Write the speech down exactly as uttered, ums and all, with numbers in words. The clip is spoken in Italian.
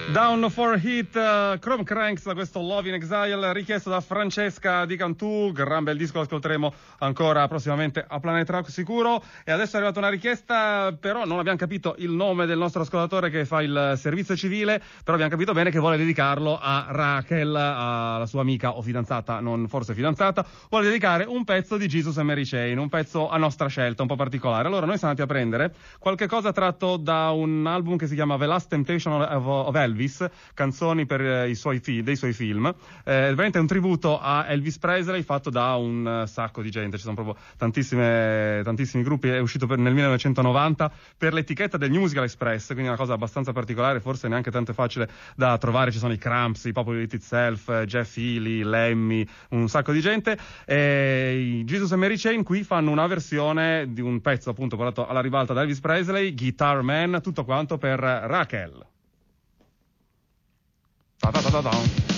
Down for Hit, uh, Chrome Cranks, da questo Love in Exile richiesto da Francesca Di Cantù. Gran bel disco, lo ascolteremo ancora prossimamente a Planet Rock sicuro. E adesso è arrivata una richiesta, però non abbiamo capito il nome del nostro ascoltatore che fa il servizio civile, però abbiamo capito bene che vuole dedicarlo a Rachel, alla sua amica o fidanzata, non forse fidanzata. Vuole dedicare un pezzo di Jesus and Mary Chain, un pezzo a nostra scelta, un po' particolare. Allora noi siamo andati a prendere qualche cosa tratto da un album che si chiama The Last Temptation of, of Elvis, canzoni per i suoi fi- dei suoi film. Eh, è veramente un tributo a Elvis Presley fatto da un sacco di gente, ci sono proprio tantissime tantissimi gruppi. È uscito per, nel millenovecentonovanta per l'etichetta del New Musical Express, quindi è una cosa abbastanza particolare, forse neanche tanto facile da trovare. Ci sono i Cramps, i Popoli It Itself, Jeff Healey, Lemmy, un sacco di gente. E i Jesus and Mary Chain qui fanno una versione di un pezzo appunto portato alla ribalta da Elvis Presley, Guitar Man, tutto quanto per Rachel. Da da da da da.